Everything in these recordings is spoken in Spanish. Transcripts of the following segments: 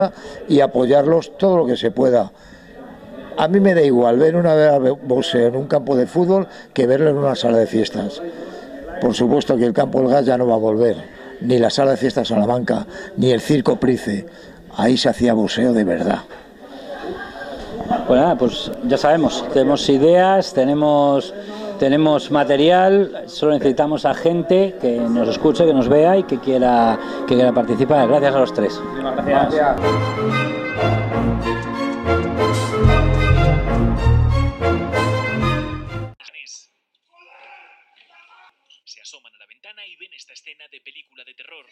y apoyarlos todo lo que se pueda. A mí me da igual ver una boxeo en un campo de fútbol que verlo en una sala de fiestas. Por supuesto que el campo del Gas ya no va a volver, ni la sala de fiestas Salamanca, ni el Circo Price. Ahí se hacía boxeo de verdad. Pues nada, pues ya sabemos, tenemos ideas, tenemos material, solo necesitamos a gente que nos escuche, que nos vea y que quiera participar. Gracias a los tres. Muchas gracias. Se asoman a la ventana y ven esta escena de película de terror.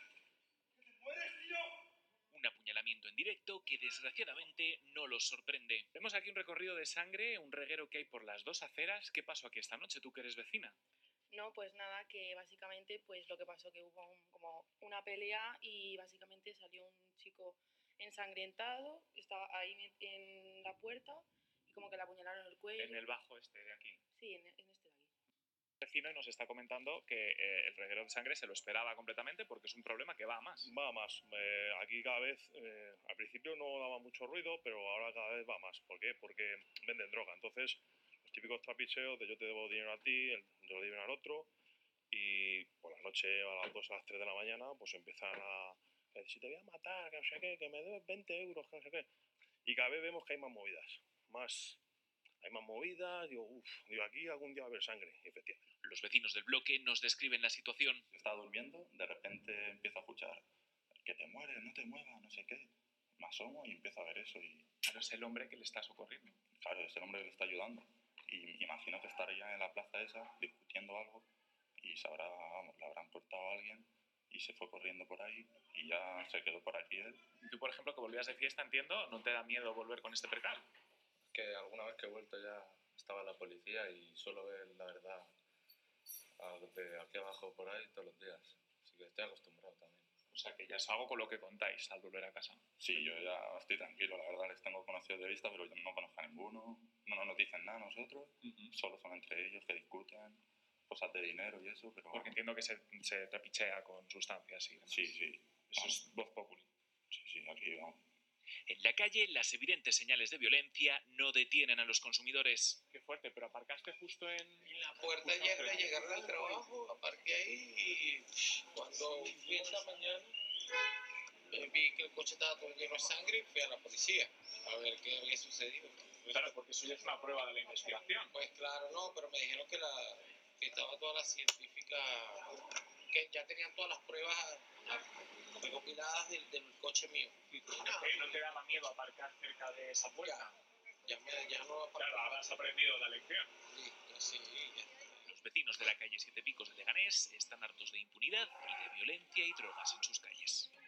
Un apuñalamiento en directo que desgraciadamente no los sorprende. Vemos aquí un recorrido de sangre, un reguero que hay por las dos aceras. ¿Qué pasó aquí esta noche, tú que eres vecina? No, pues nada, que básicamente pues lo que pasó que hubo como una pelea y básicamente salió un chico ensangrentado, estaba ahí en la puerta y como que le apuñalaron el cuello. En el bajo este de aquí. Sí, en este de aquí. Vecino y nos está comentando que el reguero de sangre se lo esperaba completamente porque es un problema que va a más. Va a más. Aquí cada vez, al principio no daba mucho ruido, pero ahora cada vez va más. ¿Por qué? Porque venden droga. Entonces, los típicos trapicheos de yo te debo dinero a ti, yo le dinero al otro, y por la noche a las 2 a las 3 de la mañana, pues empiezan a decir, si te voy a matar, que no sé qué, que me debes 20 euros, que no sé qué. Y cada vez vemos que hay más movidas, hay más movidas, digo, aquí algún día va a haber sangre, y efectivamente. Los vecinos del bloque nos describen la situación. Estaba durmiendo, de repente empiezo a escuchar que te mueres, no te muevas, no sé qué. Me asomo y empiezo a ver eso y... Pero es el hombre que le está socorriendo. Claro, es el hombre que le está ayudando. Y imagino que estaría en la plaza esa discutiendo algo y le habrán cortado a alguien y se fue corriendo por ahí y ya se quedó por aquí él. Y tú, por ejemplo, que volvías de fiesta, entiendo, ¿no te da miedo volver con este percal? Que alguna vez que he vuelto ya estaba la policía y suelo ver la verdad de aquí abajo por ahí todos los días. Así que estoy acostumbrado también. O sea, que ya es algo con lo que contáis al volver a casa. Sí, yo ya estoy tranquilo, la verdad les tengo conocidos de vista, pero yo no conozco a ninguno, no nos dicen nada a nosotros, solo son entre ellos que discuten cosas de dinero y eso, pero... Porque entiendo que se trapichea con sustancias y demás. Sí. Eso es voz populi. Sí, aquí vamos. En la calle, las evidentes señales de violencia no detienen a los consumidores. Qué fuerte, pero aparcaste justo en la puerta ya de llegar del trabajo, aparqué ahí y cuando fui esta mañana vi que el coche estaba todo lleno de sangre y fui a la policía a ver qué había sucedido. Claro, porque eso ya es una prueba de la investigación. Pues claro, no, pero me dijeron que estaba toda la científica, que ya tenían todas las pruebas recopiladas del coche mío. ¿No te daba miedo aparcar cerca de esa puerta? Ya no aparco. Claro, habrás aprendido la lección. Sí. Los vecinos de la calle Siete Picos de Leganés están hartos de impunidad y de violencia y drogas en sus calles.